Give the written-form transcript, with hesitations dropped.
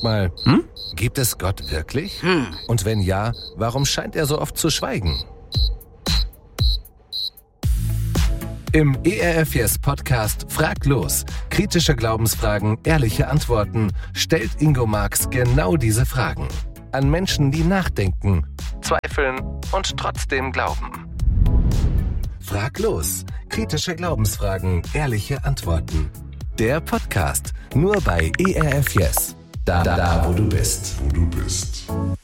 Mal, gibt es Gott wirklich? Und wenn ja, warum scheint er so oft zu schweigen? Im ERF Yes Podcast Frag los. Kritische Glaubensfragen, ehrliche Antworten stellt Ingo Marx genau diese Fragen. An Menschen, die nachdenken, zweifeln und trotzdem glauben. Frag los. Kritische Glaubensfragen, ehrliche Antworten. Der Podcast nur bei ERF Yes. Da, wo du bist.